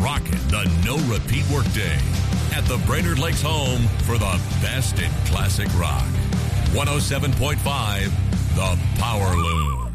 rocking the no-repeat workday at the Brainerd Lakes home for the best in classic rock. 107.5, The Power Loom.